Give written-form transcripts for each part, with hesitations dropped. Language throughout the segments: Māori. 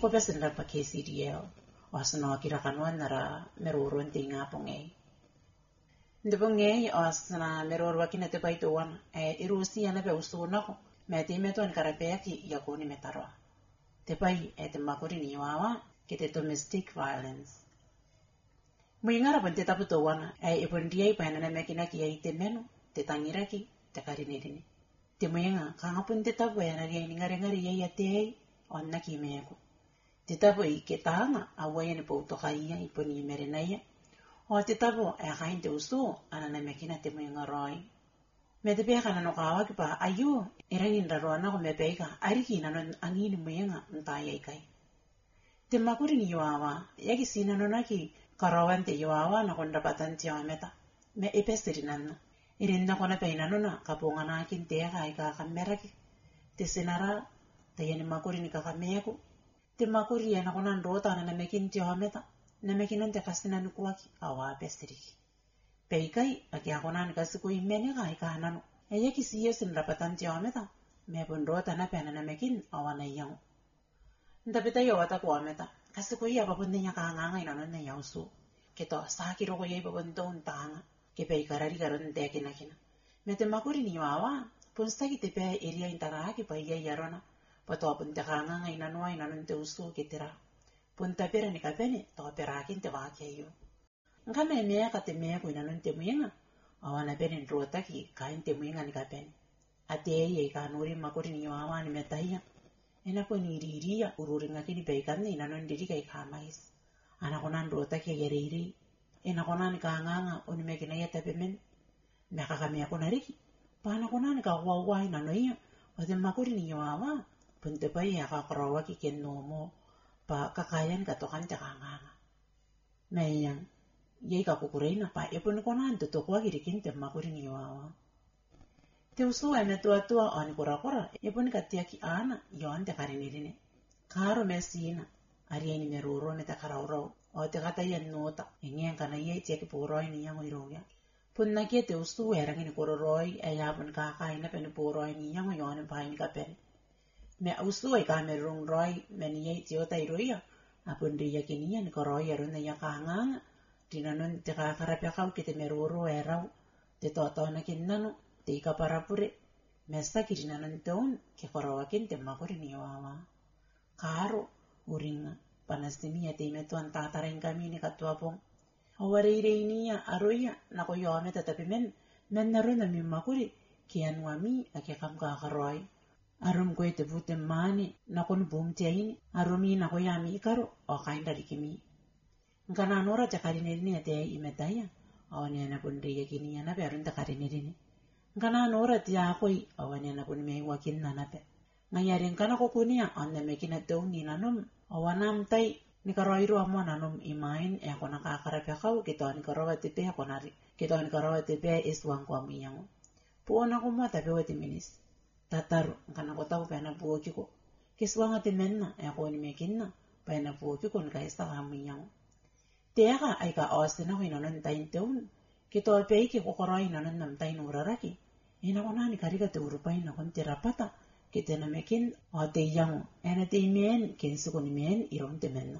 ko besin ra pa KCDL wasno kira kanwan nara merurun tinga pongay ndebongay asna merur wakina te paituan irusi ana be usuna ko meti meton karapeki yakuni metaro te pai makuri ni wawa kite domestic violence muingara pante taputo wana ipondiai panana mekina ki ai te meno te tangira ki te karinedini te muinga kanga punte tapu yana ri ngari ya te onna ki meko te tapu I ke tanga awaya ne pouto kaya iponi merenaya o te tapu kain te usu anana mekina te muinga roi me te peka no kawa ki pa ayu irangin rarona ko me peka ariki nanon angini muinga ntaya ikai te makuri ni wawa yaki sina nonaki karawante yawa na konda patanti ameta me epesteri nanna irinda kona peina nona kapunga na kinte ka ika kamera ki te senara te yani makuri ni kakameko te makuri yana kona ndota na mekinti ameta na mekinan te kasina nukuaki awa pesteri peikai aki akona ni kasiku imene ka ika nano yaki siyo sinra patanti ameta me bondota na pena na mekin awana yang ndapita yawata ko ameta kasiku iya papundinya kaanganga inanon na yausu keto sakiro ko yai papundon tanga ke pei karari karon te kina mete makuri ni wawa punsta ki te pe area intara ki pa iya yarona pato punta kaanganga inanon te usu ketira punta pera ni kapene to pera kin te wake yo ngame me ka te me ko inanon te muinga awana peren rota ki kain te muinga ni kapene ate ye ka nuri makuri ni wawa ni metaiya ena ko ni riria ururinga kini peikanne inanon diri kai khamais ana konan rota ke gereiri ena konan kaanganga onimekina ya tapemen meka kamia konariki pana konan ka wawa ina noia wate makuri ni wawa punte pai ya ka krawa ki kennomo pa kakayan ka tokan ta kaanganga meyan yei ka kukureina pa epon konan to kwa girikin te makuri ni wawa te usu ene tua ani kora epon ka tiaki ana yon te karinirine karo mesina arieni meruro ne ta karauro o te kata yan nota ingeng kana ye tiaki puroi ni yang iroya punna ke te usu erangini kororoi ayapon kaka ina pen puroi ni yang yon pa ni ka pen me usu ai ka merung roi meni ye tiota iroya apun dia kini yan koroi aron ya kanga dinanon te ka karapya kau kite meruro erau te toto na kinnano te ka parapure mesta kirinanon ton ke korowakin te makuri ni wawa karo uringa panastimia te metuan tatarain kami ni katuapong awareireinia aroya na ko yome tatapimen men naruna mi makuri kian wami ake kam ka karoi arum ko te bute mani na kon bum teini arumi na ko yami karo o kainda dikimi ngana nora jakarineni ate imetaya awani na pun riya kini na berun takarineni ngana nora tia koi awani na pun me wakin na nape ngayarin kana ko kunia anne mekina toni nanom awanam tai ni karoiru amo nanom imain ko nakakarape kau kito ni karawa tepe ko nari kito ni karawa tepe iswang ko amiyang puona ko mata pe wati minis tatar kana ko tau pena buoki ko kiswanga temenna ko ni mekinna pena buoki ko ka esta amiyang teaka ai ka osena ko inanon tain teun kito pe ki ko koroi nanon nam tain uraraki ina ko nani karika te urupai na kon terapata kita na mekin o te yang ena te men ken su kon men iron te menna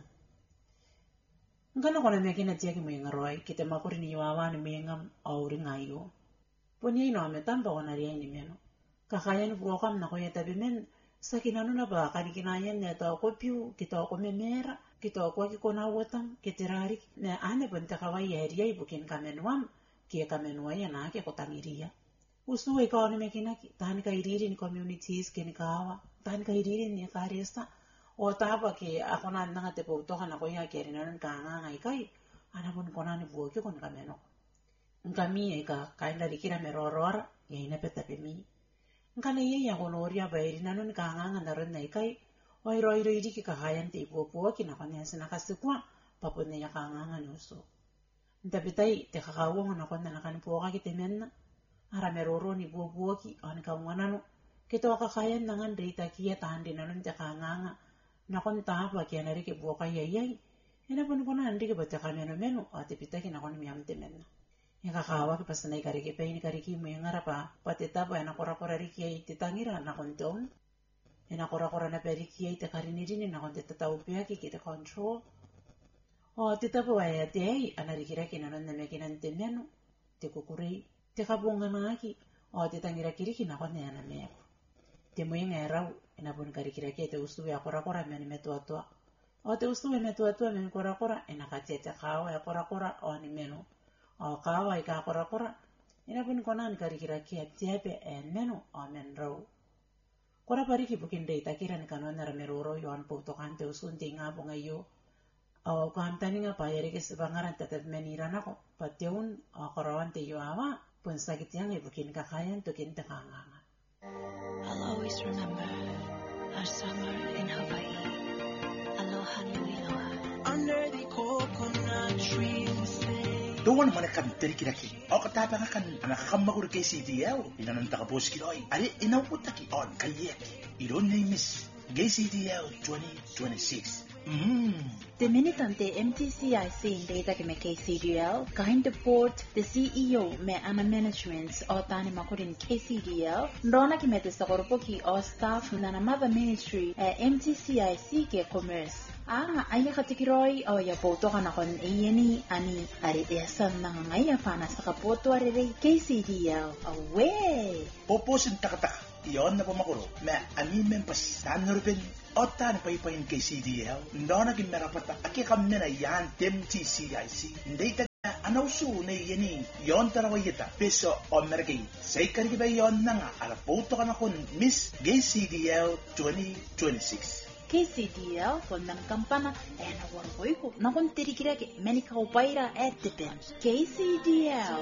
ngana kona mekin na tiaki mo ngaroi kita makuri ni wawa ni mengam auri ngayo poni no me tamba ona ri ni meno kakayan bu kam na ko yeta bimen sakinano na ba kanikinayan ne to ko piu kita ko memera kita ko ki kona wotam keterari ne ane bonta kawai area ibukin kamenwam ki kamenwa ya na ke kotangiria usu economy mekinaki tan ka iriri ni communities ke ni kawa tan ka iriri ni karesta o taba ke akona nanga te po to kana ko ya ke rinan ka nga ngai kai ana bon kona ni buo ke kon kameno ngami e ka kainda dikira merorora ya ina peta pe mi ngane ye ya gonoria ba rinan ka nga nga ron nai kai oi roi roi diki ka hayan te po ki na kanya sina kasikwa papon ne ya ka nga ni usu ndapitai te kakawo na konna na kan po ka ki temenna ara meroro ni buo-buoki ani ka wanano kito kakayan nangan rita kia tandi nanon te kanganga na kon tapa kia nari ke buo kaya yai ina pun kona andi ke bata kameno meno ate pita ki na kon miam temenna ya kakawa ke pasanay kari ke pe ni kari ki mo yung arapa pati tapa na kora-kora ri kia iti tangira na kon tong ina kora na periki ai te karinirini na konte tatau peaki ki te control. O te tapu ai a te ei, ana rikiraki na nana me kinan te menu, te kukurei, te kapunga na aki, o te tangirakiriki na kone ana meako. Te muinga e rau, ina pun karikiraki e te ustuwe a kora me me tuatua. O te ustuwe me tuatua me kora, ina katia te kawa e kora o ni menu. O kawa i ka kora, ina pun konan karikiraki a tiepe e menu o men rau. Kora pariki pukin dei takiran kanon nara meroro yoan putokan te usunti nga bunga yo. O kuhamtani nga pa yari kesi bangaran tatat meniran ako. Patiun o korawan te yo awa. Pun sakit yang ibukin kakayan tukin te kanganga. I'll always remember our summer in Hawaii. Aloha nui loa. Under the coconut tree we stay. Doon naman kan terikiraki. O katapang kan nakakamagur kay CDL. Inanon takapos kiloy. Ari inawutaki on kayeki. Iron name is Gay CDL 2026. The minitante MTCIC data ke me KCDL kahin deport the CEO me ana management o tani makurin KCDL ndona ki me te sakoropo ki o staff na mother ministry MTCIC ke commerce aina katikiroi o ya poto kana kon eyeni ani ari esan na ngaya pana sa kapoto ari KCDL away poposin takataka iyon na pamakuro me ani mempas tanurben Otan paipain kay CDL, ndona gimerapata aki kami na yan MTCIC, hindi ka anausu na yani yon tarawayita peso o merkay. Say kariba yon na nga, alapoto ka na kun Miss Gay CDL 2026. KCDL fondan kampana na warboy ko na kun tirikira ke menika upaira at depend KCDL